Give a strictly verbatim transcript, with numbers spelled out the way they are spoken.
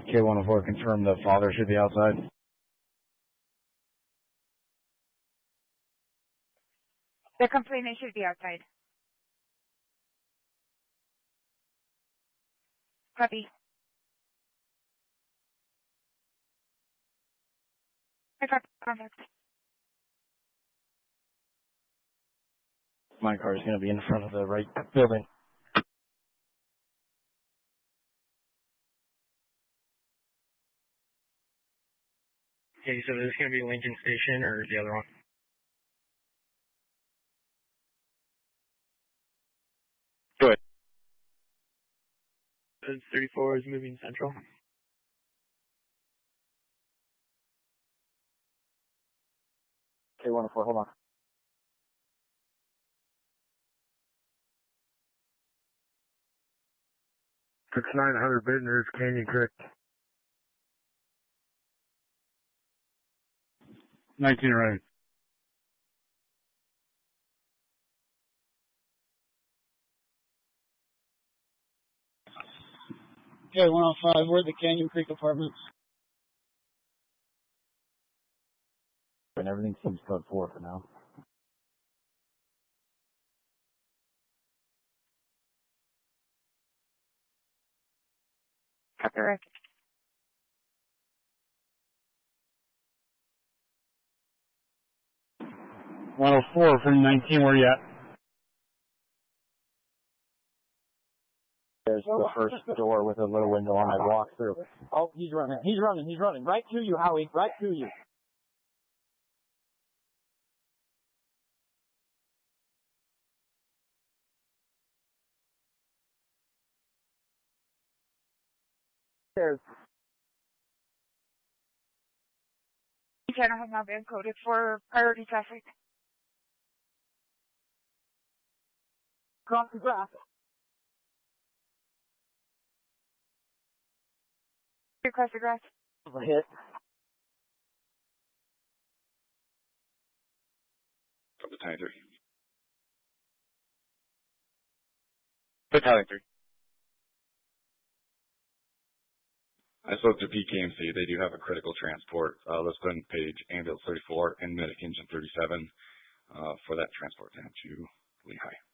K one oh four, confirm the father should be outside. The complainant should be outside. Copy. I got contact. My car is going to be in front of the right building. Okay, so this is going to be Lincoln Station or the other one? Go ahead. thirty-four is moving central. K one oh four, hold on. sixty-nine hundred Bittner's Canyon Creek. nineteen right. K one oh five, we're at the Canyon Creek Apartments. And everything seems code four for now. Copy, Rick. one oh four from nineteen, where you at? There's the first door with a little window on. I walk through. Oh, he's running. He's running. He's running. Right to you, Howie. Right to you. There's Channel has now been coded for priority traffic. Cross the grass. Across the grass. Hit. Battalion three. Battalion three. I spoke to P K M C. They do have a critical transport. Uh, let's go ahead and page ambulance thirty-four and medic engine thirty-seven uh, for that transport down to Lehigh.